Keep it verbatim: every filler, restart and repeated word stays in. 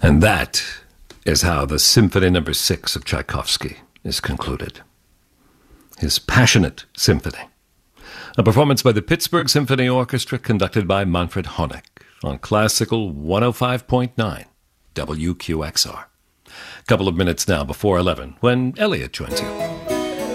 And that is how the Symphony Number Six of Tchaikovsky is concluded. His passionate symphony. A performance by the Pittsburgh Symphony Orchestra conducted by Manfred Honeck on Classical one oh five point nine W Q X R. Couple of minutes now before eleven when Elliot joins you.